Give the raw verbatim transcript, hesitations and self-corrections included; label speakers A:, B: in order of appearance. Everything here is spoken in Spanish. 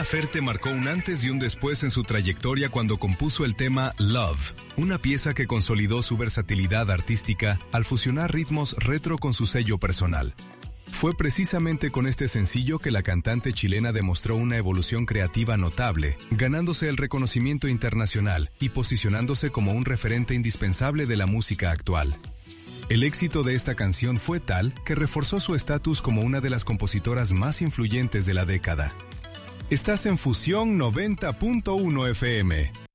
A: Laferte marcó un antes y un después en su trayectoria cuando compuso el tema Love, una pieza que consolidó su versatilidad artística al fusionar ritmos retro con su sello personal. Fue precisamente con este sencillo que la cantante chilena demostró una evolución creativa notable, ganándose el reconocimiento internacional y posicionándose como un referente indispensable de la música actual. El éxito de esta canción fue tal que reforzó su estatus como una de las compositoras más influyentes de la década. Estás en Fusión noventa punto uno F M.